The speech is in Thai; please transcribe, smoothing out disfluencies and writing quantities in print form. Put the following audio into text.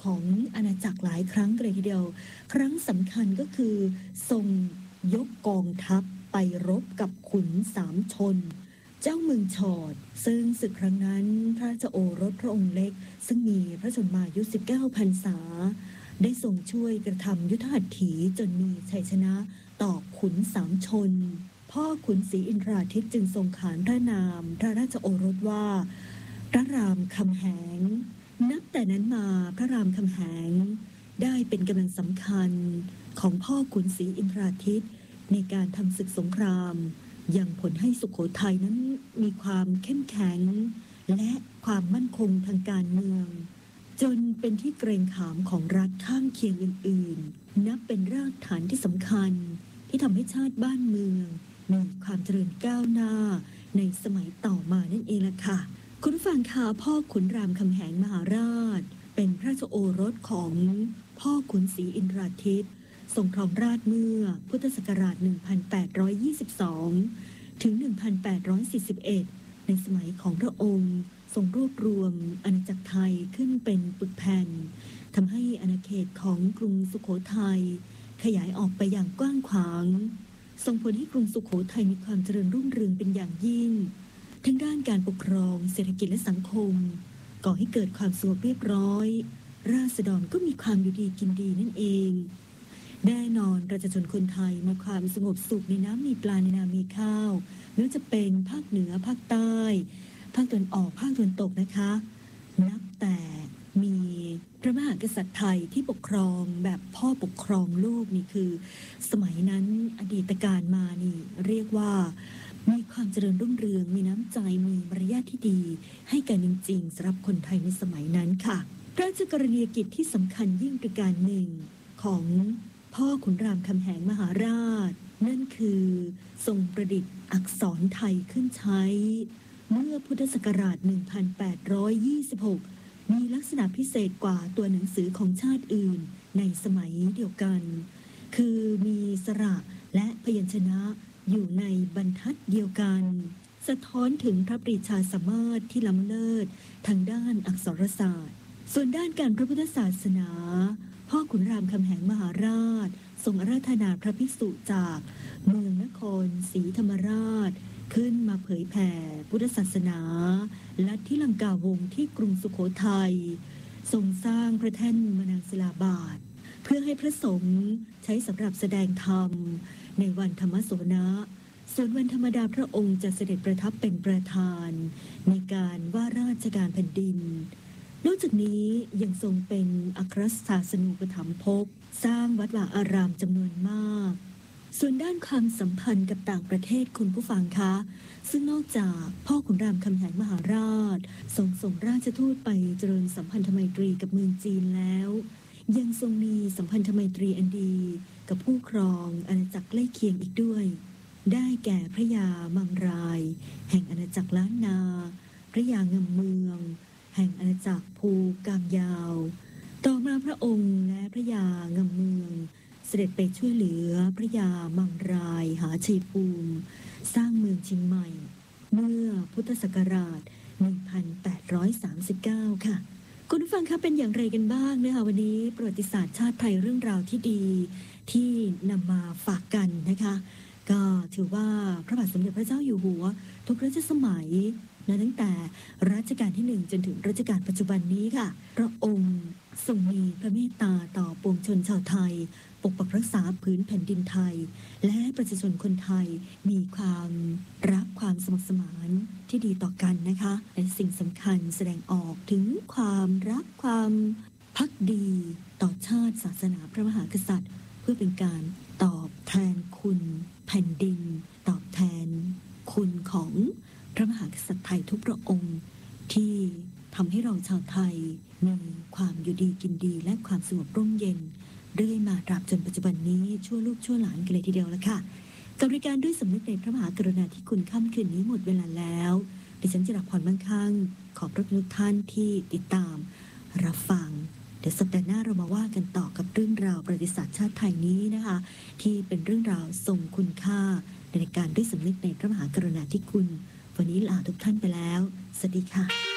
ของอาณาจักรหลายครั้งเลยทีเดียวครั้งสำคัญก็คือทรงยกกองทัพไปรบกับขุนสามชนเจ้าเมืองชอดซึ่งศึกครั้งนั้นพระราชโอรสพระองค์เล็กซึ่งมีพระชนมายุ19 พรรษาได้ทรงช่วยกระทำยุทธหัตถีจนมีชัยชนะต่อขุนสามชนพ่อขุนศรีอินทราทิตย์จึงทรงขานพระนามพระราชโอรสว่าพระรามคำแหงนับแต่นั้นมาพระรามคำแหงได้เป็นกำลังสำคัญของพ่อขุนศรีอินทราทิตย์ในการทำศึกสงครามยังผลให้สุโขทัยนั้นมีความเข้มแข็งและความมั่นคงทางการเมืองจนเป็นที่เกรงขามของรัฐข้างเคียงอื่นๆนับเป็นรากฐานที่สำคัญที่ทำให้ชาติบ้านเมืองมีความเจริญก้าวหน้าในสมัยต่อมานั่นเองล่ะค่ะคุณผู้ฟังคะพ่อขุนรามคำแหงมหาราชเป็นพระราชโอรสของพ่อขุนศรีอินทราทิตย์ทรงครองราชย์เมื่อพุทธศักราช 1822 ถึง 1841 ในสมัยของพระองค์ทรงรวบรวมอาณาจักรไทยขึ้นเป็นปึกแผ่นทำให้อาณาเขตของกรุงสุโขทัยขยายออกไปอย่างกว้างขวางส่งผลให้กรุงสุโขทัยมีความเจริญรุ่งเรืองเป็นอย่างยิ่งทั้งด้านการปกครองเศรษฐกิจและสังคมก่อให้เกิดความสงบเรียบร้อยราษฎรก็มีความอยู่ดีกินดีนั่นเองแน่นอนประชาชนคนไทยมีความสงบสุขในน้ำมีปลาในนามีข้าวไม่ว่าจะเป็นภาคเหนือภาคใต้ภาคตะวันออกภาคตะวันตกนะคะนับแต่มีพระมหากษัตริย์ไทยที่ปกครองแบบพ่อปกครองลูกนี่คือสมัยนั้นอดีตการมานี่เรียกว่ามีความเจริญรุ่งเรืองมีน้ำใจมีมารยาทที่ดีให้กันจริงๆสำหรับคนไทยในสมัยนั้นค่ะพระราชกรณียกิจที่สำคัญยิ่งประการหนึ่งของพ่อขุนรามคำแหงมหาราชนั่นคือทรงประดิษฐ์อักษรไทยขึ้นใช้เมื่อพุทธศักราช 1826 มีลักษณะพิเศษกว่าตัวหนังสือของชาติอื่นในสมัยเดียวกันคือมีสระและพยัญชนะอยู่ในบรรทัดเดียวกันสะท้อนถึงพระปรีชาสามารถที่ล้ำเลิศทางด้านอักษรศาสตร์ส่วนด้านการพระพุทธศาสนาพ่อขุนรามคำแหงมหาราชทรงอาราธนาพระภิกษุจากเมืองนครศรีธรรมราชขึ้นมาเผยแผ่พุทธศาสนาลัทธิลังกาวงศ์ที่กรุงสุโขทัยทรงสร้างพระแท่นมนังศิลาบาทเพื่อให้พระสงฆ์ใช้สำหรับแสดงธรรมในวันธรรมโสนะส่วนวันธรรมดาพระองค์จะเสด็จประทับเป็นประธานในการว่าราชการแผ่นดินนอกจากนี้ยังทรงเป็นอัครศาสนูปถัมภกสร้างวัดวาอารามจำนวนมากส่วนด้านความสัมพันธ์กับต่างประเทศคุณผู้ฟังคะซึ่งนอกจากพ่อขุนรามคำแหงมหาราชทรงส่งราชทูตไปเจริญสัมพันธไมตรีกับเมืองจีนแล้วยังทรงมีสัมพันธไมตรีอันดีกับผู้ครองอาณาจักรใกล้เคียงอีกด้วยได้แก่พระยามังรายแห่งอาณาจักรล้านนาพระยางามเมืองแห่งอาณาจักรภูกามยาวต่อมาพระองค์และพระยางามเมืองเสด็จไปช่วยเหลือพระยามังรายหาชัยภูมิสร้างเมืองเชียงใหม่เมื่อพุทธศักราช 1839 ค่ะคุณผู้ฟังคะเป็นอย่างไรกันบ้างนะคะวันนี้ประวัติศาสตร์ชาติไทยเรื่องราวที่ดีที่นำมาฝากกันนะคะก็ถือว่าพระบาทสมเด็จพระเจ้าอยู่หัวทุกรัชสมัยนะตั้งแต่รัชกาลที่1จนถึงรัชกาลปัจจุบันนี้ค่ะพระองค์ทรงมีพระเมตตาต่อปวงชนชาวไทยปกปักรักษาพื้นแผ่นดินไทยและประชาชนคนไทยมีความรักความสมัครสมานที่ดีต่อกันนะคะและสิ่งสำคัญแสดงออกถึงความรักความภักดีต่อชาติศาสนาพระมหากษัตริย์เพื่อเป็นการตอบแทนคุณแผ่นดินตอบแทนคุณของพระมหากษัตริย์ไทยทุกพระองค์ที่ทำให้เราชาวไทยมีความอยู่ดีกินดีและความสงบร่มเย็นเรื่อยมาตราบจนปัจจุบันนี้ชั่วลูกชั่วหลานกันเลยทีเดียวละค่ะกับรายการด้วยสำนึกในพระมหากรุณาธิคุณค่ำคืนนี้หมดเวลาแล้วดิฉันจิราพรมั่งคั่งขอบพระคุณทุกท่านที่ติดตามรับฟังเดี๋ยวสัปดาห์หน้าเรามาว่ากันต่อกับเรื่องราวประวัติศาสตร์ชาติไทยนี้นะคะที่เป็นเรื่องราวทรงคุณค่าในรายการด้วยสำนึกในพระมหากรุณาธิคุณวันนี้ลาทุกท่านไปแล้วสวัสดีค่ะ